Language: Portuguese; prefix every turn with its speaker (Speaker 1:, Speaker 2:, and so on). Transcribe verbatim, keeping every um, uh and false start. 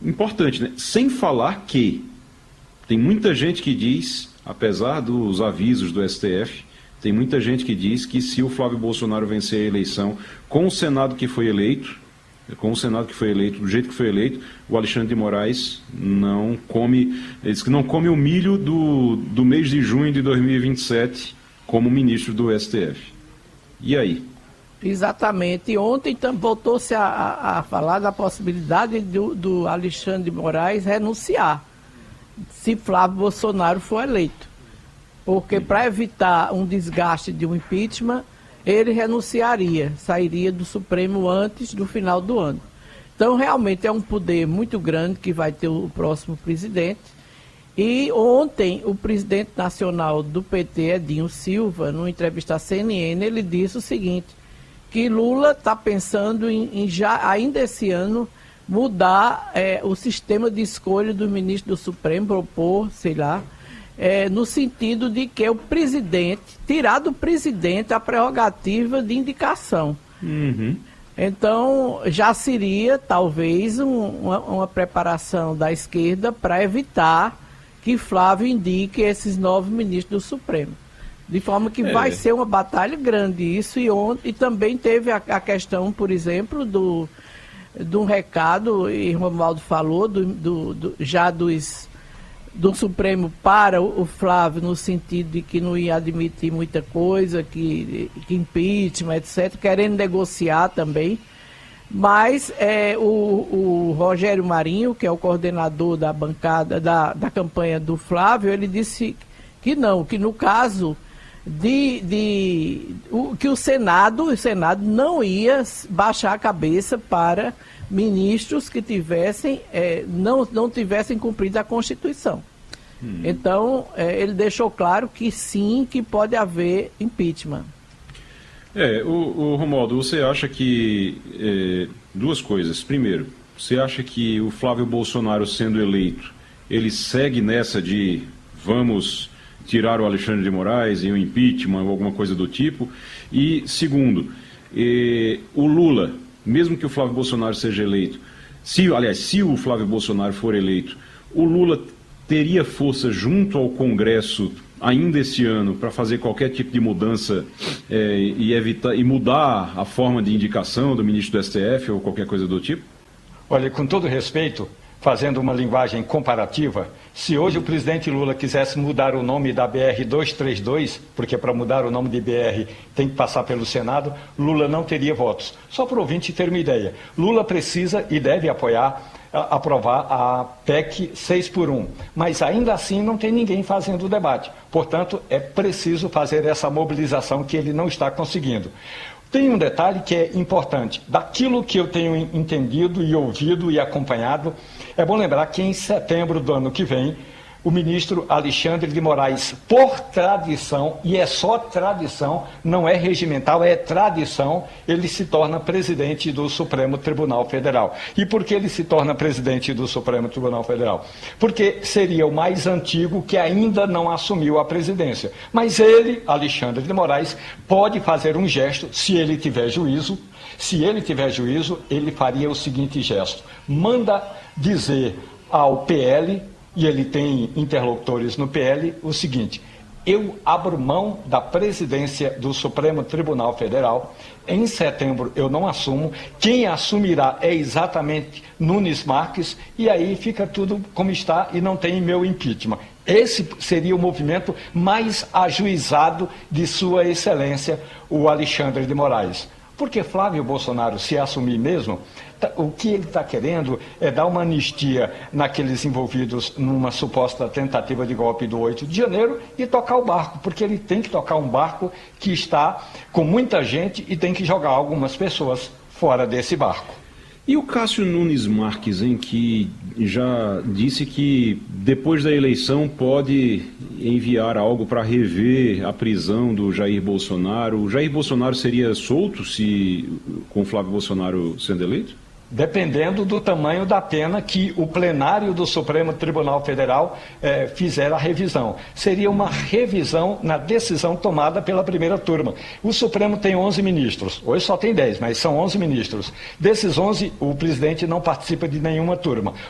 Speaker 1: importante, né? Sem falar que tem muita gente que diz, apesar dos avisos do S T F, tem muita gente que diz que se o Flávio Bolsonaro vencer a eleição com o Senado que foi eleito, com o Senado que foi eleito, do jeito que foi eleito, o Alexandre de Moraes não come, ele diz que não come o milho do, do mês de junho de dois mil e vinte e sete como ministro do S T F. E aí?
Speaker 2: Exatamente. Ontem então, voltou-se a, a, a falar da possibilidade do, do Alexandre de Moraes renunciar, se Flávio Bolsonaro for eleito. Porque para evitar um desgaste de um impeachment, ele renunciaria, sairia do Supremo antes do final do ano. Então, realmente é um poder muito grande que vai ter o próximo presidente. E ontem, o presidente nacional do P T, Edinho Silva, numa entrevista à C N N, ele disse o seguinte, que Lula está pensando em, em já, ainda esse ano, mudar é, o sistema de escolha do ministro do Supremo, propor, sei lá, é, no sentido de que o presidente, tirar do presidente a prerrogativa de indicação.
Speaker 1: Uhum.
Speaker 2: Então, já seria, talvez, um, uma, uma preparação da esquerda para evitar que Flávio indique esses novos ministros do Supremo. De forma que é. vai ser uma batalha grande isso. E, ontem, e também teve a, a questão, por exemplo, do, de um recado, e Romualdo falou, do, do, do, já dos, do Supremo para o, o Flávio, no sentido de que não ia admitir muita coisa, que, que impeachment, etcétera, querendo negociar também. Mas é, o, o Rogério Marinho, que é o coordenador da bancada, da, da campanha do Flávio, ele disse que não, que no caso de, de o, que o Senado, o Senado não ia baixar a cabeça para ministros que tivessem, é, não, não tivessem cumprido a Constituição. Hum. Então, é, ele deixou claro que sim, que pode haver impeachment.
Speaker 1: É, o, o Romualdo, você acha que, é, duas coisas. Primeiro, você acha que o Flávio Bolsonaro sendo eleito, ele segue nessa de vamos tirar o Alexandre de Moraes em um impeachment ou alguma coisa do tipo? E segundo, é, o Lula, mesmo que o Flávio Bolsonaro seja eleito, se, aliás, se o Flávio Bolsonaro for eleito, o Lula teria força junto ao Congresso ainda esse ano para fazer qualquer tipo de mudança é, e, evitar, e mudar a forma de indicação do ministro do S T F ou qualquer coisa do tipo?
Speaker 3: Olha, com todo respeito, fazendo uma linguagem comparativa, se hoje o presidente Lula quisesse mudar o nome da B R duzentos e trinta e dois, porque para mudar o nome de B R tem que passar pelo Senado, Lula não teria votos. Só para o ouvinte ter uma ideia, Lula precisa e deve apoiar aprovar a P E C seis por um, mas ainda assim não tem ninguém fazendo o debate. Portanto, é preciso fazer essa mobilização que ele não está conseguindo. Tem um detalhe que é importante. Daquilo que eu tenho entendido e ouvido e acompanhado, é bom lembrar que em setembro do ano que vem, o ministro Alexandre de Moraes, por tradição, e é só tradição, não é regimental, é tradição, ele se torna presidente do Supremo Tribunal Federal. E por que ele se torna presidente do Supremo Tribunal Federal? Porque seria o mais antigo que ainda não assumiu a presidência. Mas ele, Alexandre de Moraes, pode fazer um gesto, se ele tiver juízo, se ele tiver juízo, ele faria o seguinte gesto: manda dizer ao P L, e ele tem interlocutores no P L, o seguinte: eu abro mão da presidência do Supremo Tribunal Federal, em setembro eu não assumo, quem assumirá é exatamente Nunes Marques, e aí fica tudo como está e não tem meu impeachment. Esse seria o movimento mais ajuizado de Sua Excelência, o Alexandre de Moraes. Porque Flávio Bolsonaro, se assumir mesmo, o que ele está querendo é dar uma anistia naqueles envolvidos numa suposta tentativa de golpe do oito de janeiro e tocar o barco, porque ele tem que tocar um barco que está com muita gente e tem que jogar algumas pessoas fora desse barco.
Speaker 1: E o Cássio Nunes Marques, em que já disse que depois da eleição pode enviar algo para rever a prisão do Jair Bolsonaro. O Jair Bolsonaro seria solto se com Flávio Bolsonaro sendo eleito?
Speaker 3: Dependendo do tamanho da pena que o plenário do Supremo Tribunal Federal eh, fizer a revisão. Seria uma revisão na decisão tomada pela primeira turma. O Supremo tem onze ministros, hoje só tem dez, mas são onze ministros. Desses onze, o presidente não participa de nenhuma turma.